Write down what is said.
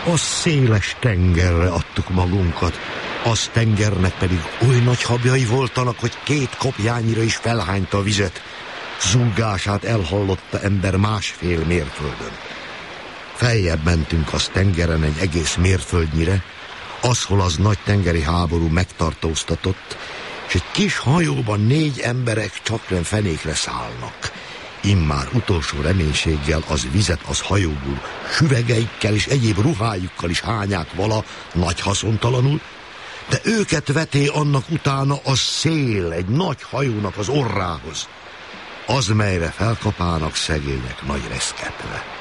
A széles tengerre adtuk magunkat, az tengernek pedig oly nagy habjai voltanak, hogy 2 kopjányira is felhányta a vizet. Zúgását elhallotta ember 1,5 mérföldön. Feljebb mentünk az tengeren egy egész mérföldnyire, azhol az nagy tengeri háború megtartóztatott, és egy kis hajóban 4 emberek csaknem fenékre szállnak. Immár utolsó reménységgel az vizet az hajóból süvegeikkel és egyéb ruhájukkal is hányák vala nagy haszontalanul, de őket veté annak utána a szél egy nagy hajónak az orrához, az melyre felkapának szegények nagy reszketve.